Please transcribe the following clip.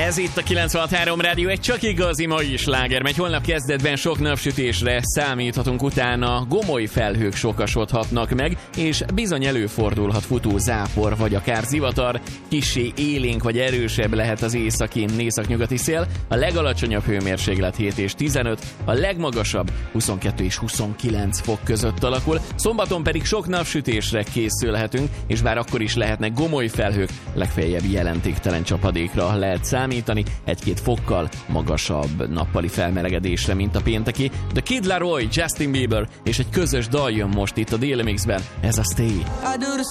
Ez itt a 96.3 Rádió, egy csak igazi mai sláger megy. Holnap kezdetben sok napsütésre számíthatunk, utána gomoly felhők sokasodhatnak meg, és bizony előfordulhat futó zápor, vagy akár zivatar. Kissé élénk vagy erősebb lehet az észak-nyugati szél. A legalacsonyabb hőmérséklet 7 és 15, a legmagasabb 22 és 29 fok között alakul. Szombaton pedig sok napsütésre készülhetünk, és bár akkor is lehetnek gomoly felhők, legfeljebb jelentéktelen csapadékra lehet számítani, 1-2 fokkal magasabb nappali felmelegedésre, mint a pénteki. The Kid Laroi, Justin Bieber és egy közös dal jön most itt a Daily Mixben, ez a Stay.